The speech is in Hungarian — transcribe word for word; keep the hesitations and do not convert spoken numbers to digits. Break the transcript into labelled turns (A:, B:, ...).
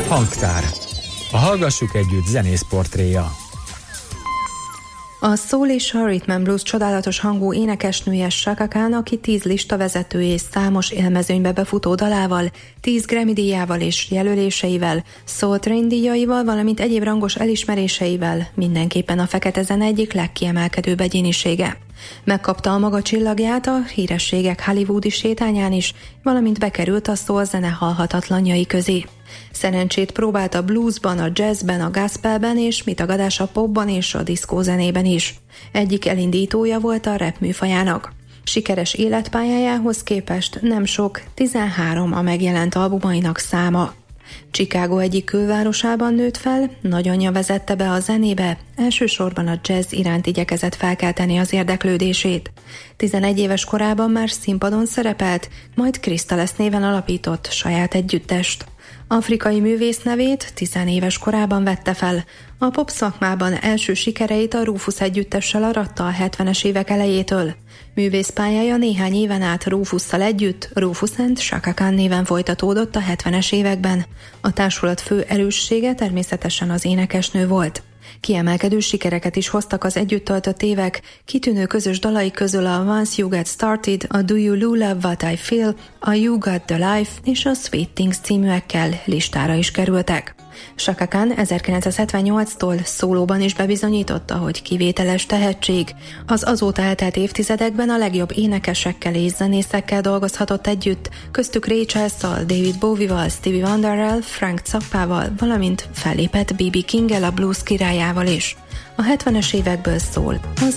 A: Hangtár. A Hallgassuk együtt zenész portréja.
B: A soul és a rhythm and blues csodálatos hangú énekesnője Chaka Khan, aki tíz listavezető és számos élmezőnybe befutó dalával, tíz Grammy díjával és jelöléseivel, Soul Train díjaival, valamint egyéb rangos elismeréseivel mindenképpen a fekete zene egyik legkiemelkedőbb egyénisége. Megkapta a maga csillagját a hírességek hollywoodi sétányán is, valamint bekerült a soul zene halhatatlanjai közé. Szerencsét próbált a bluesban, a jazzben, a gospelben és mit tagadás a popban és a diszkó zenében is. Egyik elindítója volt a rap műfajának. Sikeres életpályájához képest nem sok, tizenhárom a megjelent albumainak száma. Chicago egyik külvárosában nőtt fel, nagyanyja vezette be a zenébe, elsősorban a jazz iránt igyekezett felkelteni az érdeklődését. tizenegy éves korában már színpadon szerepelt, majd Crystales néven alapított saját együttest. Afrikai művész nevét tizenéves korában vette fel. A pop szakmában első sikereit a Rufus együttessel aratta a hetvenes évek elejétől. Művészpályája néhány éven át Rufusszal együtt, Rufus and Chaka Khan néven folytatódott a hetvenes években. A társulat fő erőssége természetesen az énekesnő volt. Kiemelkedő sikereket is hoztak az együtt töltött évek, kitűnő közös dalai közül a Once You Get Started, a Do You Love What I Feel, a You Got the Life és a Sweet Things címűekkel listára is kerültek. Chaka Khan ezerkilencszázhetvennyolctól szólóban is bebizonyította, hogy kivételes tehetség. Az azóta eltelt évtizedekben a legjobb énekesekkel és zenészekkel dolgozhatott együtt, köztük Ray Charles-szal, David Bowie-val, Stevie Wonderrel, Frank Zappával, valamint fellépett bé bé King-el, a blues királyával is. A hetvenes évekből szól.